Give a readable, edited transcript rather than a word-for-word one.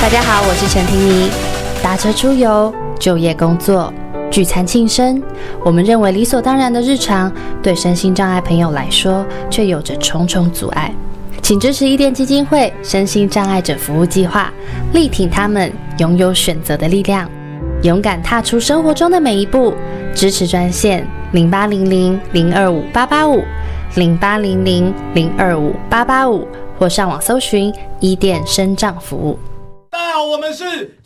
大家好，我是陈婷妮。搭车出游、就业工作、聚餐庆生，我们认为理所当然的日常，对身心障碍朋友来说，却有着重重阻碍。请支持伊甸基金会身心障碍者服务计划，力挺他们拥有选择的力量，勇敢踏出生活中的每一步。支持专线0800-025-885，0800-025-885，或上网搜寻伊甸身障服务。 大家好，我们是